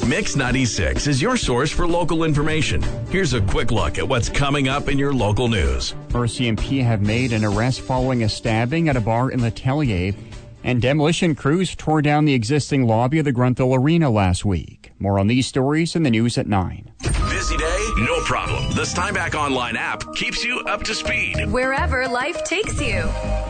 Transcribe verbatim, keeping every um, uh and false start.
Mix ninety-six is your source for local information. Here's a quick look at what's coming up in your local news. R C M P have made an arrest following a stabbing at a bar in Letellier, and demolition crews tore down the existing lobby of the Grunthal Arena last week. More on these stories in the news at nine. Busy day? No problem. The Steinbach Online app keeps you up to speed wherever life takes you.